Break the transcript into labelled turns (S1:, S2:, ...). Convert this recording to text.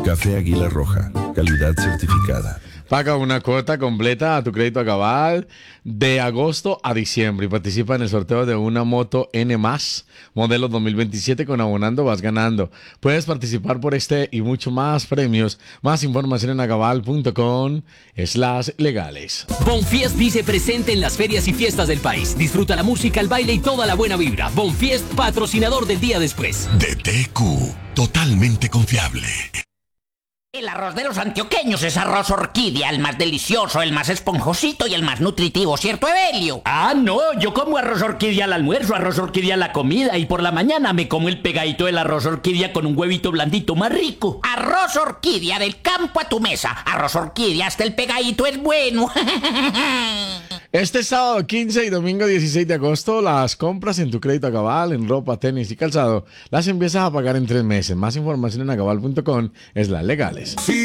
S1: Café Águila Roja, calidad certificada.
S2: Paga una cuota completa a tu crédito Acabal de agosto a diciembre y participa en el sorteo de una moto N+, modelo 2027 con Abonando vas ganando. Puedes participar por este y mucho más premios. Más información en acabal.com/legales.
S3: Bonfiest dice presente en las ferias y fiestas del país. Disfruta la música, el baile y toda la buena vibra. Bonfiest, patrocinador del día después.
S4: DTQ, totalmente confiable.
S5: El arroz de los antioqueños es arroz orquídea, el más delicioso, el más esponjosito y el más nutritivo, ¿cierto, Evelio?
S6: Ah, no, yo como arroz orquídea al almuerzo, arroz orquídea a la comida y por la mañana me como el pegadito del arroz orquídea con un huevito blandito más rico.
S5: Arroz orquídea del campo a tu mesa. Arroz orquídea hasta el pegadito es bueno.
S2: Este sábado 15 y domingo 16 de agosto, las compras en tu crédito Acabal en ropa, tenis y calzado las empiezas a pagar en 3 meses. Más información en acabal.com/legales.
S4: Si